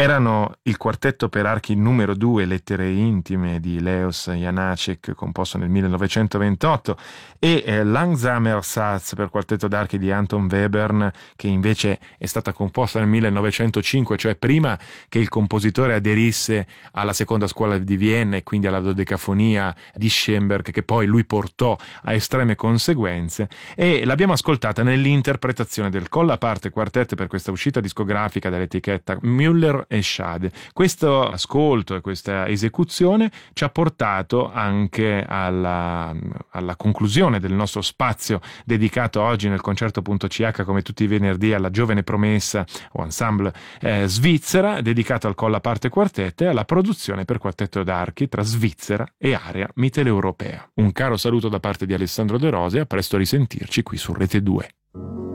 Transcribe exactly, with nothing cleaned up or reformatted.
Erano il quartetto per archi numero due, Lettere intime di Leos Janáček, composto nel millenovecentoventotto, e eh, Langsamer Satz per quartetto d'archi di Anton Webern, che invece è stata composta nel millenovecentocinque, cioè prima che il compositore aderisse alla seconda scuola di Vienna e quindi alla dodecafonia di Schoenberg, che poi lui portò a estreme conseguenze, e l'abbiamo ascoltata nell'interpretazione del Colla Parte Quartet per questa uscita discografica dall'etichetta Müller e Schade. Questo ascolto e questa esecuzione ci ha portato anche alla, alla conclusione del nostro spazio dedicato oggi nel concerto.ch, come tutti i venerdì, alla giovane promessa o ensemble eh, svizzera, dedicato al Colla Parte Quartet e alla produzione per quartetto d'archi tra Svizzera e area mitteleuropea. Un caro saluto da parte di Alessandro De Rose e a presto a risentirci qui su Rete due.